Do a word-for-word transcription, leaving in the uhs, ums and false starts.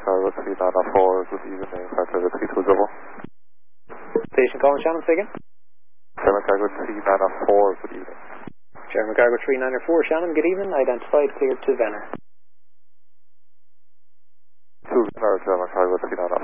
Cargo three nine four, good evening, Flight Cargo three two zero. Station calling Shannon, say again. German Cargo three nine four, good evening. German Cargo three nine four, Shannon, good evening, identified, cleared to Venner. Two Venner, German Cargo three nine